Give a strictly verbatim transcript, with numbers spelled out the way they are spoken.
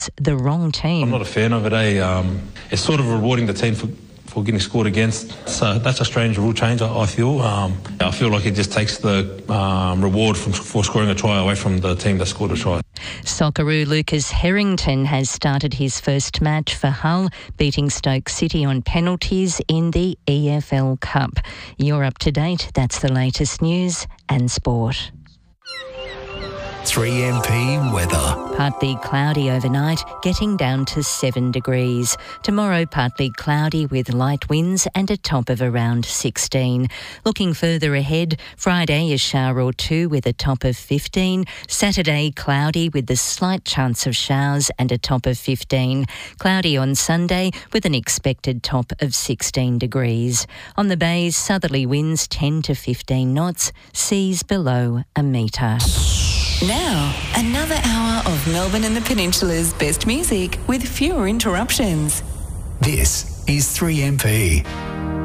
the wrong team. I'm not a fan of it, eh? Um, it's sort of rewarding the team for, for getting scored against. So that's a strange rule change, I, I feel. Um, I feel like it just takes the um, reward from, for scoring a try away from the team that scored a try. Socceroo Lucas Harrington has started his first match for Hull, beating Stoke City on penalties in the E F L Cup. You're up to date. That's the latest news and sport. three M P weather. Partly cloudy overnight, getting down to seven degrees. Tomorrow, partly cloudy with light winds and a top of around sixteen. Looking further ahead, Friday a shower or two with a top of fifteen. Saturday, cloudy with a slight chance of showers and a top of fifteen. Cloudy on Sunday with an expected top of sixteen degrees. On the bays, southerly winds ten to fifteen knots, seas below a metre. Now, another hour of Melbourne and the Peninsula's best music with fewer interruptions. This is three M P.